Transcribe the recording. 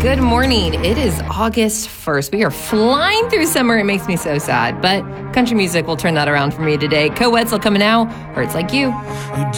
Good morning. It is August 1st. We are flying through summer. It makes me so sad, but country music will turn that around for me today. Co Wetzel coming out. Hurts Like You.